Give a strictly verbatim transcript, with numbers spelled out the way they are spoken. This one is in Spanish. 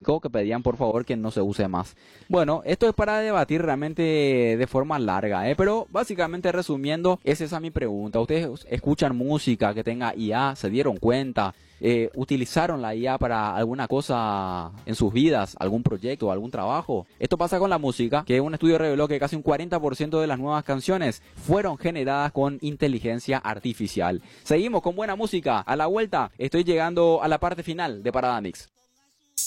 crítico que pedían por favor que no se use más. Bueno, esto es para debatir realmente de forma larga, ¿eh? Pero básicamente resumiendo, es esa mi pregunta. ¿Ustedes escuchan música que tenga I A? ¿Se dieron cuenta? Eh, ¿Utilizaron la I A para alguna cosa en sus vidas? ¿Algún proyecto, algún trabajo? Esto pasa con la música, que un estudio reveló que casi un cuarenta por ciento de las nuevas canciones fueron generadas con inteligencia artificial. Seguimos con buena música. A la vuelta estoy llegando a la parte final de Parada Mix.